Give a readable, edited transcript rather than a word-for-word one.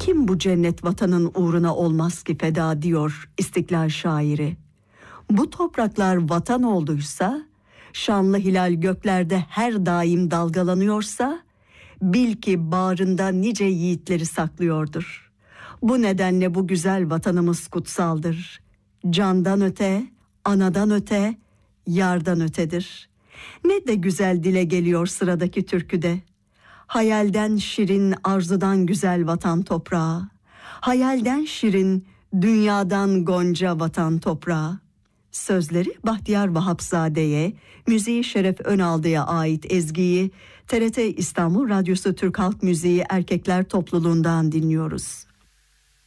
Kim bu cennet vatanın uğruna olmaz ki feda diyor İstiklal şairi. Bu topraklar vatan olduysa, şanlı hilal göklerde her daim dalgalanıyorsa, bil ki bağrında nice yiğitleri saklıyordur. Bu nedenle bu güzel vatanımız kutsaldır. Candan öte, anadan öte, yardan ötedir. Ne de güzel dile geliyor sıradaki türküde. Hayalden şirin, arzudan güzel vatan toprağı. Hayalden şirin, dünyadan gonca vatan toprağı. Sözleri Bahtiyar Vahapzade'ye, müziği Şeref Önaldı'ya ait ezgiyi TRT İstanbul Radyosu Türk Halk Müziği Erkekler Topluluğundan dinliyoruz.